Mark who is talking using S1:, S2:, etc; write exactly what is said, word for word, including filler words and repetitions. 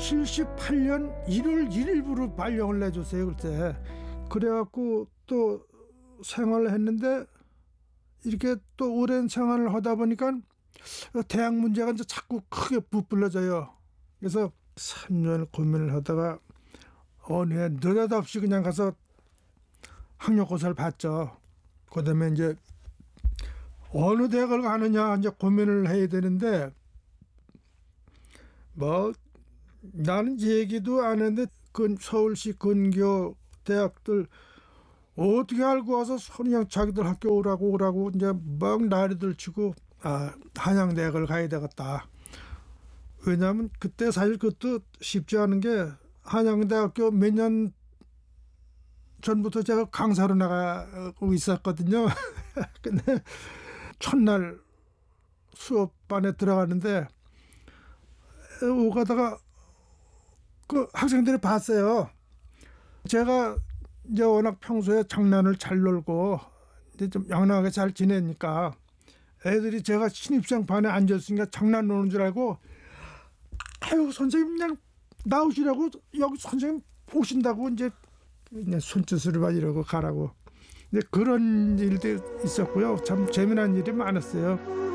S1: 칠십팔 년 일월 일일부로 발령을 내줬어요. 그때 그래갖고 또 생활을 했는데 이렇게 또 오랜 생활을 하다 보니까 대학 문제가 이제 자꾸 크게 부풀려져요. 그래서 삼 년 고민을 하다가 어느 해 느닷없이 그냥 가서 학력고사를 봤죠. 그다음에 이제 어느 대학을 가느냐 이제 고민을 해야 되는데 뭐 나는 얘기도 안 했는데 그 서울시 근교 대학들 어떻게 알고 와서 그냥 자기들 학교 오라고 오라고 이제 막 난리들 치고 아 한양대학을 가야 되겠다. 왜냐하면 그때 사실 그것도 쉽지 않은 게 한양대학교 몇 년 전부터 제가 강사로 나가고 있었거든요. 근데 첫날 수업반에 들어가는데 오가다가 그 학생들이 봤어요. 제가 이제 워낙 평소에 장난을 잘 놀고 이제 좀 양랑하게 잘 지내니까 애들이 제가 신입생 반에 앉았으니까 장난 노는 줄 알고 아유 선생님 그냥 나오시라고 여기 선생님 오신다고 이제 그냥 손짓으로 막 이러고 가라고. 근데 그런 일도 있었고요. 참 재미난 일이 많았어요.